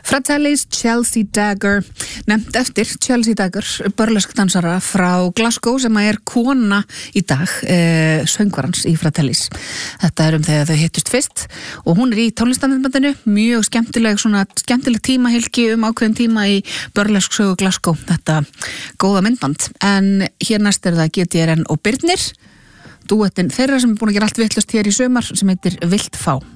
Fratellis Chelsea Dagger, nefnt eftir Chelsea Dagger, burleskdansara frá Glasgow sem er kona í dag, söngvarans í Fratellis. Þetta þegar þau hittust fyrst og hún í tónlistarmyndbandinu, mjög skemmtileg tímahylki ákveðin tíma í burlesksögu Glasgow, þetta góða myndband. En hér næst það GTRN og Birnir, dúettinn þeirra sem búin að gera allt vitlaust hér í sumar sem heitir Vilt fá.